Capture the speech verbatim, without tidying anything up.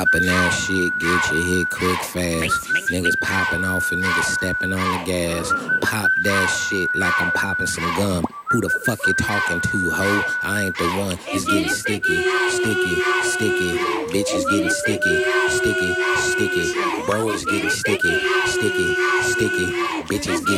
Poppin' that shit, get your hit quick fast. Niggas popping off and niggas stepping on the gas. Pop that shit like I'm popping some gum. Who the fuck you talking to, ho? I ain't the one. It's getting sticky, sticky, sticky. Bitch is getting sticky, sticky, sticky. Bro is getting sticky, sticky, sticky. Bitches getting